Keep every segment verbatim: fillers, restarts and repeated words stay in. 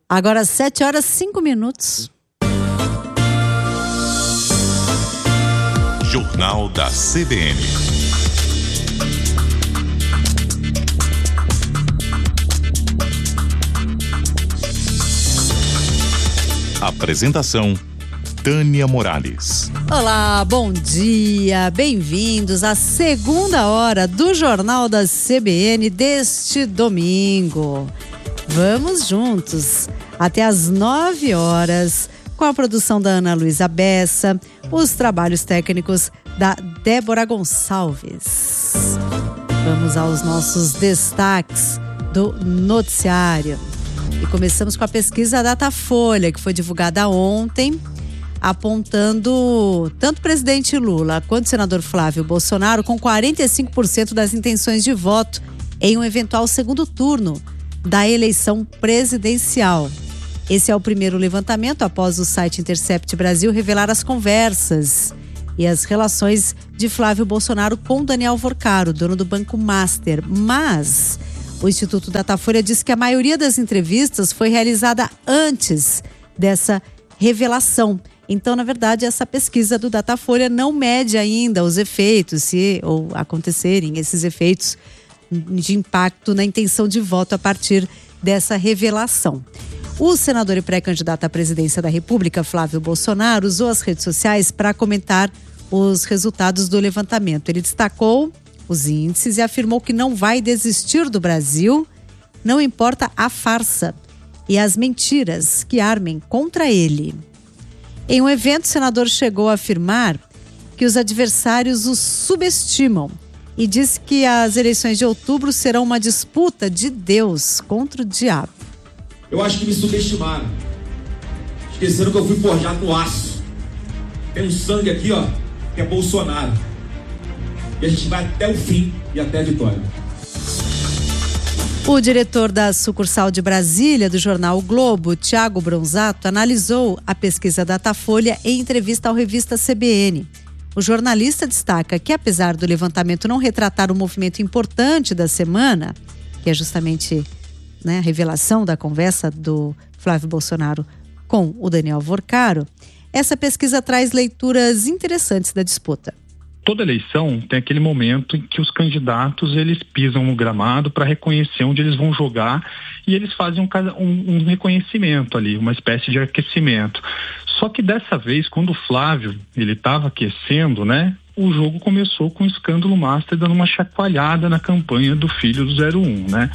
Agora sete horas e cinco minutos. Jornal da C B N. Apresentação: Tânia Morales. Olá, bom dia, bem-vindos à segunda hora do Jornal da C B N deste domingo. Vamos juntos até às nove horas com a produção da Ana Luísa Bessa, os trabalhos técnicos da Débora Gonçalves. Vamos aos nossos destaques do noticiário. E começamos com a pesquisa Datafolha, que foi divulgada ontem, apontando tanto o presidente Lula quanto o senador Flávio Bolsonaro com quarenta e cinco por cento das intenções de voto em um eventual segundo turno da eleição presidencial. Esse é o primeiro levantamento após o site Intercept Brasil revelar as conversas e as relações de Flávio Bolsonaro com Daniel Vorcaro, dono do Banco Master. Mas o Instituto Datafolha diz que a maioria das entrevistas foi realizada antes dessa revelação. Então, na verdade, essa pesquisa do Datafolha não mede ainda os efeitos, se ou acontecerem esses efeitos de impacto na intenção de voto a partir dessa revelação. O senador e pré-candidato à presidência da República, Flávio Bolsonaro, usou as redes sociais para comentar os resultados do levantamento. Ele destacou os índices e afirmou que não vai desistir do Brasil, não importa a farsa e as mentiras que armem contra ele. Em um evento, o senador chegou a afirmar que os adversários o subestimam e disse que as eleições de outubro serão uma disputa de Deus contra o diabo. Eu acho que me subestimaram. Esqueceram que eu fui forjado no aço. Tem um sangue aqui, ó, que é Bolsonaro. E a gente vai até o fim e até a vitória. O diretor da sucursal de Brasília do jornal O Globo, Thiago Bronzato, analisou a pesquisa Datafolha em entrevista ao revista C B N. O jornalista destaca que, apesar do levantamento não retratar o movimento importante da semana, que é justamente, né, a revelação da conversa do Flávio Bolsonaro com o Daniel Vorcaro, essa pesquisa traz leituras interessantes da disputa. Toda eleição tem aquele momento em que os candidatos eles pisam no gramado para reconhecer onde eles vão jogar e eles fazem um, um, um reconhecimento ali, uma espécie de aquecimento. Só que dessa vez, quando o Flávio ele estava aquecendo, né, o jogo começou com o escândalo Master dando uma chacoalhada na campanha do filho do zero um, né?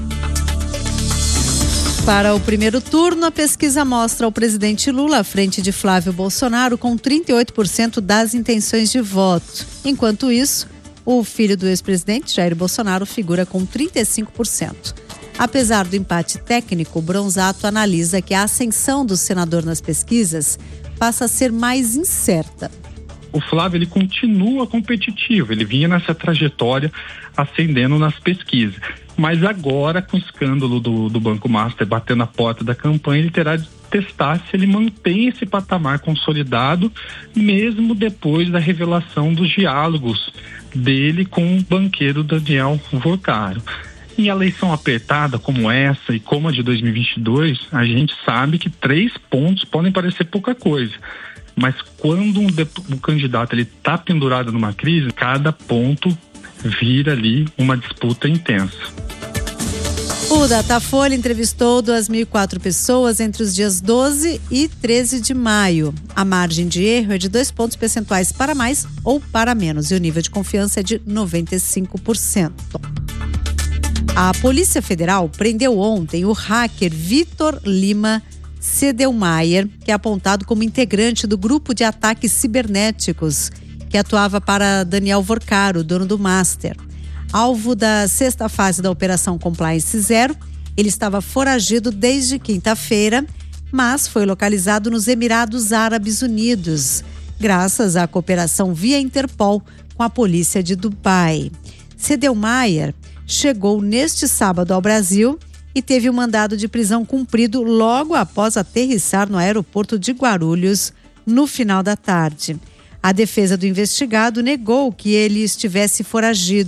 Para o primeiro turno, a pesquisa mostra o presidente Lula à frente de Flávio Bolsonaro com trinta e oito por cento das intenções de voto. Enquanto isso, o filho do ex-presidente, Jair Bolsonaro, figura com trinta e cinco por cento. Apesar do empate técnico, Bronzato analisa que a ascensão do senador nas pesquisas passa a ser mais incerta. O Flávio ele continua competitivo, ele vinha nessa trajetória ascendendo nas pesquisas. Mas agora, com o escândalo do, do Banco Master batendo a porta da campanha, ele terá de testar se ele mantém esse patamar consolidado, mesmo depois da revelação dos diálogos dele com o banqueiro Daniel Vorcaro. Em eleição apertada como essa e como a de dois mil e vinte e dois, a gente sabe que três pontos podem parecer pouca coisa. Mas quando um, um candidato está pendurado numa crise, cada ponto vira ali uma disputa intensa. O Datafolha entrevistou duas mil e quatro pessoas entre os dias doze e treze de maio. A margem de erro é de dois pontos percentuais para mais ou para menos e o nível de confiança é de noventa e cinco por cento. A Polícia Federal prendeu ontem o hacker Vitor Lima Sedelmaier, que é apontado como integrante do grupo de ataques cibernéticos que atuava para Daniel Vorcaro, dono do Master. Alvo da sexta fase da Operação Compliance Zero, ele estava foragido desde quinta-feira, mas foi localizado nos Emirados Árabes Unidos, graças à cooperação via Interpol com a polícia de Dubai. Sedelmaier chegou neste sábado ao Brasil e teve o mandado de prisão cumprido logo após aterrissar no aeroporto de Guarulhos no final da tarde. A defesa do investigado negou que ele estivesse foragido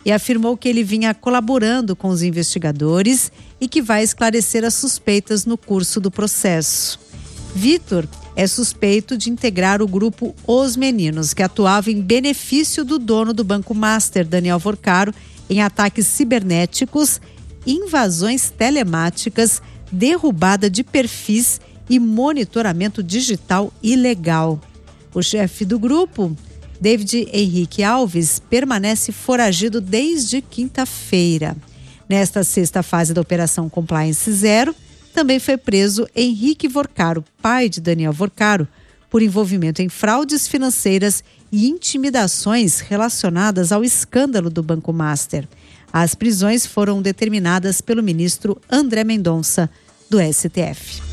e afirmou que ele vinha colaborando com os investigadores e que vai esclarecer as suspeitas no curso do processo. Vitor é suspeito de integrar o grupo Os Meninos, que atuava em benefício do dono do Banco Master, Daniel Vorcaro, em ataques cibernéticos, invasões telemáticas, derrubada de perfis e monitoramento digital ilegal. O chefe do grupo, David Henrique Alves, permanece foragido desde quinta-feira. Nesta sexta fase da Operação Compliance Zero, também foi preso Henrique Vorcaro, pai de Daniel Vorcaro, por envolvimento em fraudes financeiras e intimidações relacionadas ao escândalo do Banco Master. As prisões foram determinadas pelo ministro André Mendonça, do S T F.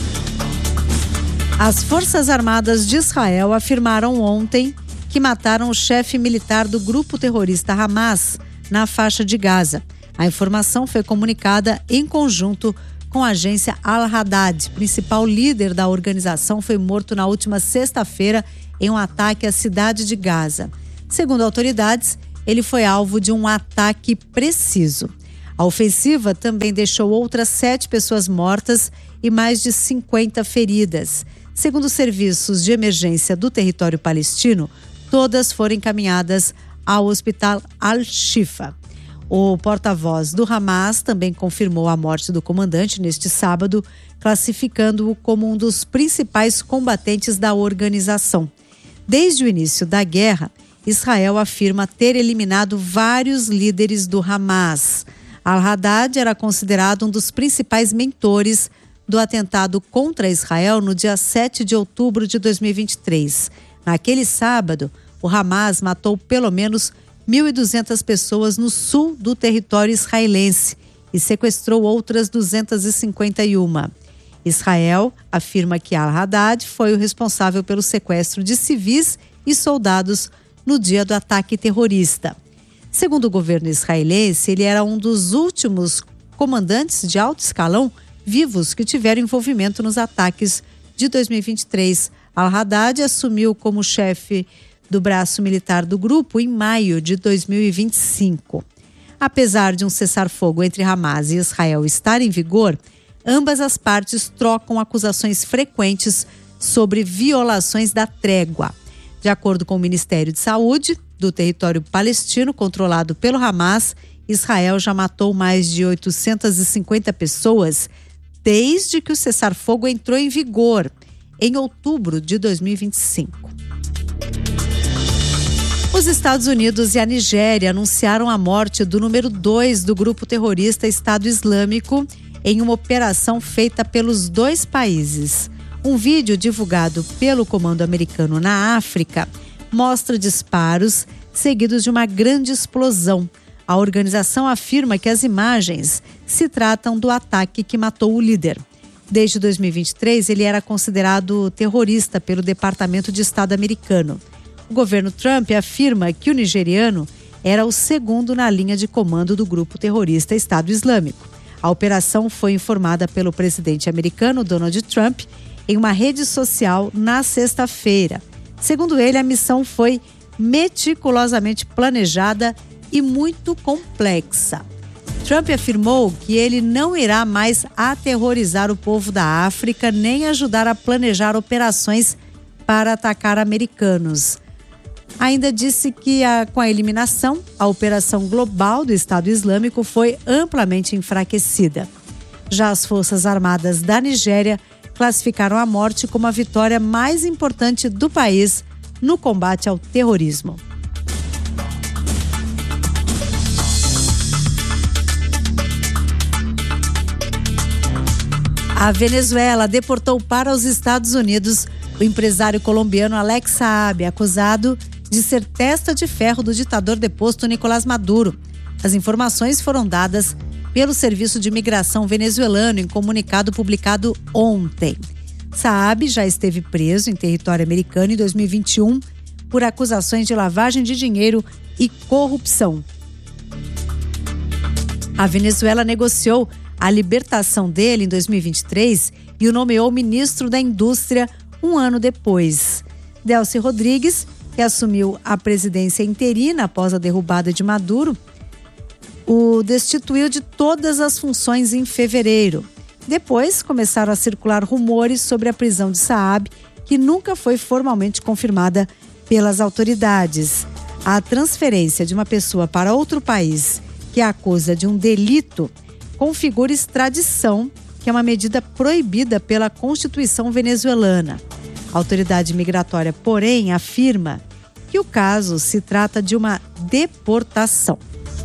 As Forças Armadas de Israel afirmaram ontem que mataram o chefe militar do grupo terrorista Hamas na faixa de Gaza. A informação foi comunicada em conjunto com a agência Al-Haddad. Principal líder da organização foi morto na última sexta-feira em um ataque à cidade de Gaza. Segundo autoridades, ele foi alvo de um ataque preciso. A ofensiva também deixou outras sete pessoas mortas e mais de cinquenta feridas. Segundo os serviços de emergência do território palestino, todas foram encaminhadas ao hospital Al-Shifa. O porta-voz do Hamas também confirmou a morte do comandante neste sábado, classificando-o como um dos principais combatentes da organização. Desde o início da guerra, Israel afirma ter eliminado vários líderes do Hamas. Al-Haddad era considerado um dos principais mentores do atentado contra Israel no dia sete de outubro de dois mil e vinte e três. Naquele sábado, o Hamas matou pelo menos mil e duzentas pessoas no sul do território israelense e sequestrou outras duzentas e cinquenta e uma. Israel afirma que Al-Haddad foi o responsável pelo sequestro de civis e soldados no dia do ataque terrorista. Segundo o governo israelense, ele era um dos últimos comandantes de alto escalão vivos que tiveram envolvimento nos ataques de dois mil e vinte e três. Al-Haddad assumiu como chefe do braço militar do grupo em maio de dois mil e vinte e cinco. Apesar de um cessar-fogo entre Hamas e Israel estar em vigor, ambas as partes trocam acusações frequentes sobre violações da trégua. De acordo com o Ministério de Saúde do território palestino controlado pelo Hamas, Israel já matou mais de oitocentas e cinquenta pessoas desde que o cessar-fogo entrou em vigor, em outubro de dois mil e vinte e cinco. Os Estados Unidos e a Nigéria anunciaram a morte do número dois do grupo terrorista Estado Islâmico em uma operação feita pelos dois países. Um vídeo divulgado pelo Comando Americano na África mostra disparos seguidos de uma grande explosão. A organização afirma que as imagens se tratam do ataque que matou o líder. Desde dois mil e vinte e três, ele era considerado terrorista pelo Departamento de Estado americano. O governo Trump afirma que o nigeriano era o segundo na linha de comando do grupo terrorista Estado Islâmico. A operação foi informada pelo presidente americano Donald Trump em uma rede social na sexta-feira. Segundo ele, a missão foi meticulosamente planejada e muito complexa. Trump afirmou que ele não irá mais aterrorizar o povo da África nem ajudar a planejar operações para atacar americanos. Ainda disse que a, com a eliminação, a operação global do Estado Islâmico foi amplamente enfraquecida. Já as Forças Armadas da Nigéria classificaram a morte como a vitória mais importante do país no combate ao terrorismo. A Venezuela deportou para os Estados Unidos o empresário colombiano Alex Saab, acusado de ser testa de ferro do ditador deposto Nicolás Maduro. As informações foram dadas pelo Serviço de Imigração venezuelano em comunicado publicado ontem. Saab já esteve preso em território americano em dois mil e vinte e um por acusações de lavagem de dinheiro e corrupção. A Venezuela negociou a libertação dele em dois mil e vinte e três e o nomeou ministro da Indústria um ano depois. Delcy Rodrigues, que assumiu a presidência interina após a derrubada de Maduro, o destituiu de todas as funções em fevereiro. Depois, começaram a circular rumores sobre a prisão de Saab, que nunca foi formalmente confirmada pelas autoridades. A transferência de uma pessoa para outro país que a acusa de um delito configura extradição, que é uma medida proibida pela Constituição venezuelana. A autoridade migratória, porém, afirma que o caso se trata de uma deportação.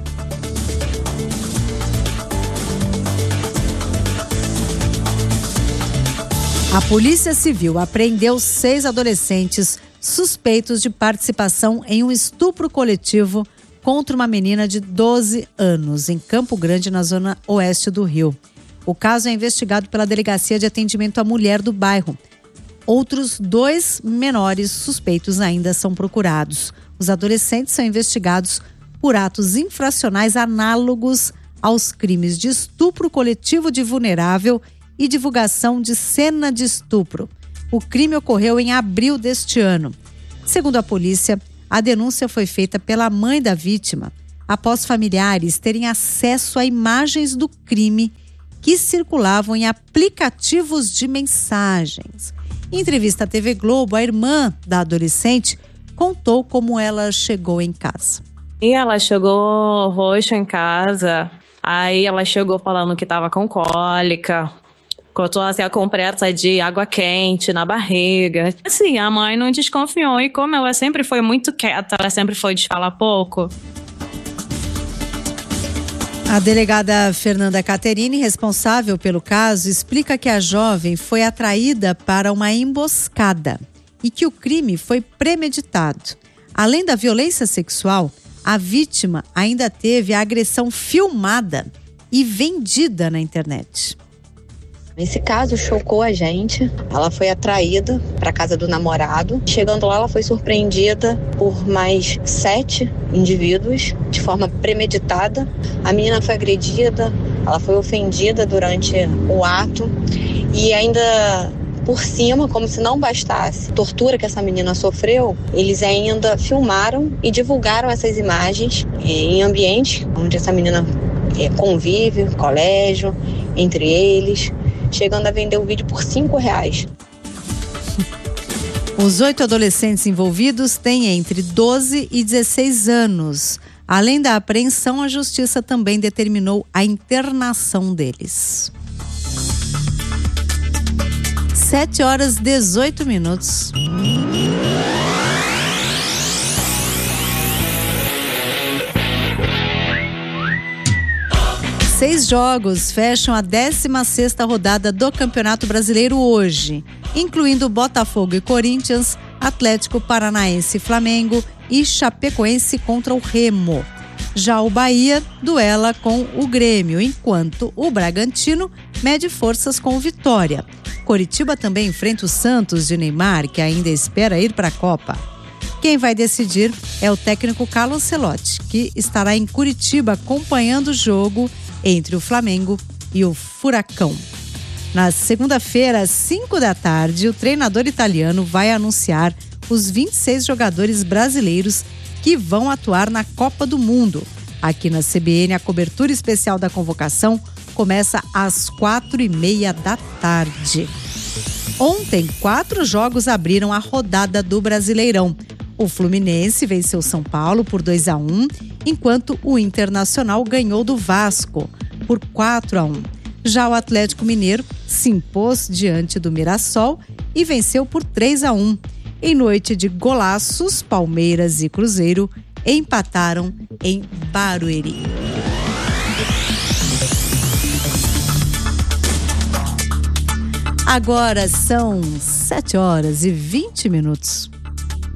A Polícia Civil apreendeu seis adolescentes suspeitos de participação em um estupro coletivo contra uma menina de doze anos, em Campo Grande, na zona oeste do Rio. O caso é investigado pela Delegacia de Atendimento à Mulher do bairro. Outros dois menores suspeitos ainda são procurados. Os adolescentes são investigados por atos infracionais análogos aos crimes de estupro coletivo de vulnerável e divulgação de cena de estupro. O crime ocorreu em abril deste ano. Segundo a polícia, a denúncia foi feita pela mãe da vítima, após familiares terem acesso a imagens do crime que circulavam em aplicativos de mensagens. Em entrevista à T V Globo, a irmã da adolescente contou como ela chegou em casa. E ela chegou roxa em casa, aí ela chegou falando que estava com cólica, contou assim, com pressa de água quente na barriga. Assim, a mãe não desconfiou e como ela sempre foi muito quieta, ela sempre foi de falar pouco. A delegada Fernanda Caterini, responsável pelo caso, explica que a jovem foi atraída para uma emboscada e que o crime foi premeditado. Além da violência sexual, a vítima ainda teve a agressão filmada e vendida na internet. Esse caso chocou a gente. Ela foi atraída para a casa do namorado. Chegando lá, ela foi surpreendida por mais sete indivíduos de forma premeditada. A menina foi agredida, ela foi ofendida durante o ato e ainda por cima, como se não bastasse a tortura que essa menina sofreu, eles ainda filmaram e divulgaram essas imagens em ambientes onde essa menina convive, colégio, entre eles, chegando a vender o vídeo por cinco reais. Os oito adolescentes envolvidos têm entre doze e dezesseis anos. Além da apreensão, a justiça também determinou a internação deles. sete horas e dezoito minutos. Seis jogos fecham a décima sexta rodada do Campeonato Brasileiro hoje, incluindo Botafogo e Corinthians, Atlético Paranaense e Flamengo e Chapecoense contra o Remo. Já o Bahia duela com o Grêmio, enquanto o Bragantino mede forças com o Vitória. Coritiba também enfrenta o Santos de Neymar, que ainda espera ir para a Copa. Quem vai decidir é o técnico Carlo Ancelotti, que estará em Curitiba acompanhando o jogo entre o Flamengo e o Furacão. Na segunda-feira, às cinco da tarde, o treinador italiano vai anunciar os vinte e seis jogadores brasileiros que vão atuar na Copa do Mundo. Aqui na C B N, a cobertura especial da convocação começa às quatro e meia da tarde. Ontem, quatro jogos abriram a rodada do Brasileirão. O Fluminense venceu São Paulo por dois a um, enquanto o Internacional ganhou do Vasco por quatro a um. Já o Atlético Mineiro se impôs diante do Mirassol e venceu por três a um. Em noite de golaços, Palmeiras e Cruzeiro empataram em Barueri. Agora são sete horas e vinte minutos.